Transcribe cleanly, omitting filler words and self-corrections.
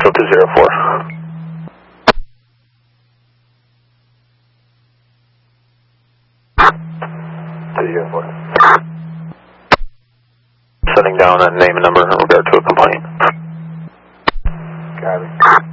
Nashville 204. Sending down a name and number in regard to a complaint. Copy.